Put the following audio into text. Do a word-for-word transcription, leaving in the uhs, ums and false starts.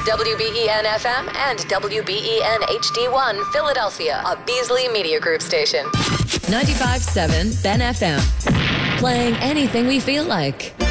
W B E N F M and W B E N H D one Philadelphia, a Beasley Media Group station. ninety-five point seven Ben F M. Playing anything we feel like.